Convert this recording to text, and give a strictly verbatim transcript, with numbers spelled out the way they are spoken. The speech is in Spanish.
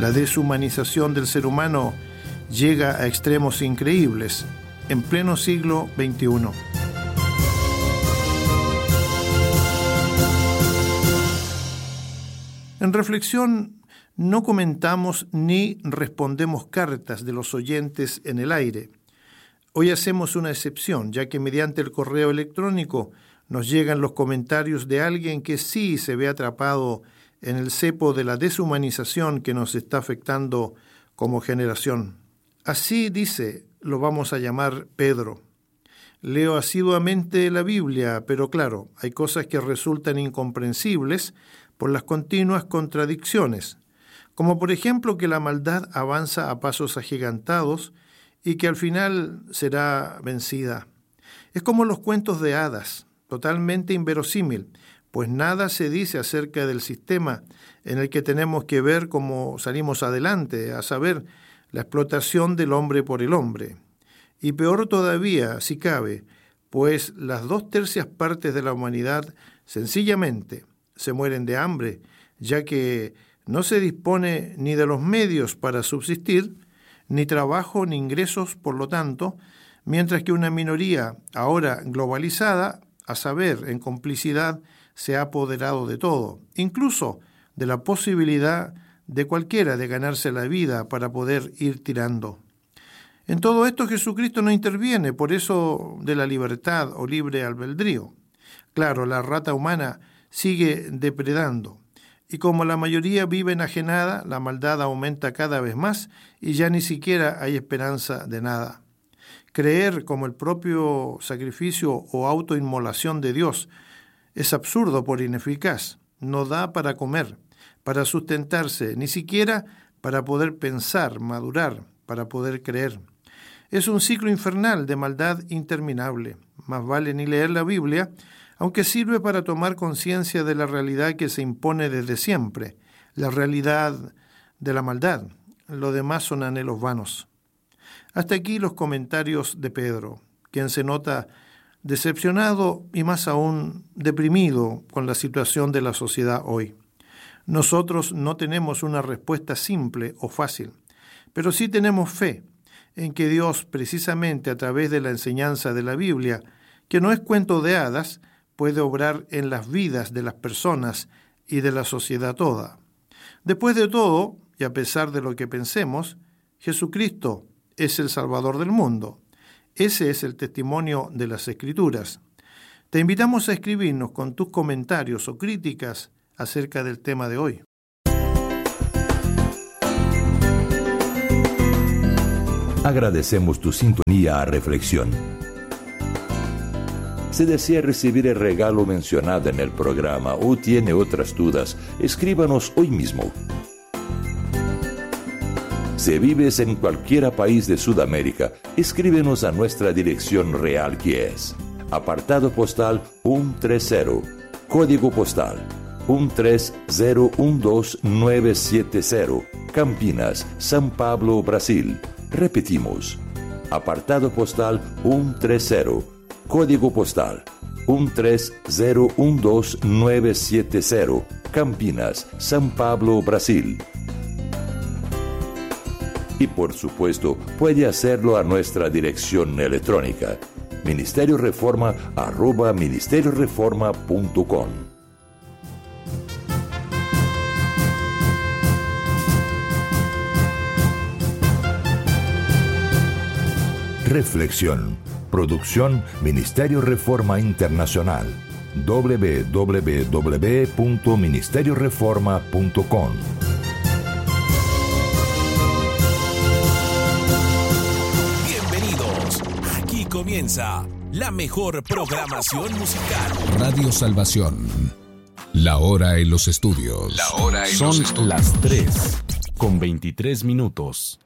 La deshumanización del ser humano llega a extremos increíbles en pleno siglo veintiuno. En reflexión, no comentamos ni respondemos cartas de los oyentes en el aire. Hoy hacemos una excepción, ya que mediante el correo electrónico nos llegan los comentarios de alguien que sí se ve atrapado en el cepo de la deshumanización que nos está afectando como generación. Así dice, lo vamos a llamar Pedro. Leo asiduamente la Biblia, pero claro, hay cosas que resultan incomprensibles por las continuas contradicciones, como por ejemplo que la maldad avanza a pasos agigantados y que al final será vencida. Es como los cuentos de hadas, totalmente inverosímil, pues nada se dice acerca del sistema en el que tenemos que ver cómo salimos adelante, a saber, la explotación del hombre por el hombre. Y peor todavía, si cabe, pues las dos tercias partes de la humanidad sencillamente se mueren de hambre, ya que no se dispone ni de los medios para subsistir, ni trabajo ni ingresos, por lo tanto, mientras que una minoría, ahora globalizada, a saber, en complicidad, se ha apoderado de todo, incluso de la posibilidad de cualquiera de ganarse la vida para poder ir tirando. En todo esto Jesucristo no interviene, por eso de la libertad o libre albedrío. Claro, la rata humana sigue depredando, y como la mayoría vive enajenada, la maldad aumenta cada vez más y ya ni siquiera hay esperanza de nada. Creer como el propio sacrificio o autoinmolación de Dios es absurdo por ineficaz, no da para comer, para sustentarse, ni siquiera para poder pensar, madurar, para poder creer. Es un ciclo infernal de maldad interminable. Más vale ni leer la Biblia, aunque sirve para tomar conciencia de la realidad que se impone desde siempre, la realidad de la maldad. Lo demás son anhelos vanos. Hasta aquí los comentarios de Pedro, quien se nota decepcionado y más aún deprimido con la situación de la sociedad hoy. Nosotros no tenemos una respuesta simple o fácil, pero sí tenemos fe en que Dios, precisamente a través de la enseñanza de la Biblia, que no es cuento de hadas, puede obrar en las vidas de las personas y de la sociedad toda. Después de todo, y a pesar de lo que pensemos, Jesucristo es el Salvador del mundo. Ese es el testimonio de las Escrituras. Te invitamos a escribirnos con tus comentarios o críticas acerca del tema de hoy. Agradecemos tu sintonía a Reflexión. Si desea recibir el regalo mencionado en el programa o tiene otras dudas, escríbanos hoy mismo. Si vives en cualquier país de Sudamérica, escríbenos a nuestra dirección real, que es apartado postal ciento treinta, código postal uno tres cero uno dos nueve siete cero, Campinas, São Paulo, Brasil. Repetimos, apartado postal ciento treinta, código postal uno tres cero uno dos nueve siete cero, Campinas, São Paulo, Brasil. Y por supuesto, puede hacerlo a nuestra dirección electrónica, ministerio reforma arroba ministerio reforma punto com. Reflexión. Producción Ministerio Reforma Internacional. doble u doble u doble u punto ministerio reforma punto com. Bienvenidos. Aquí comienza la mejor programación musical. Radio Salvación. La hora en los estudios. La hora en Son los estudios. las tres con veintitrés minutos.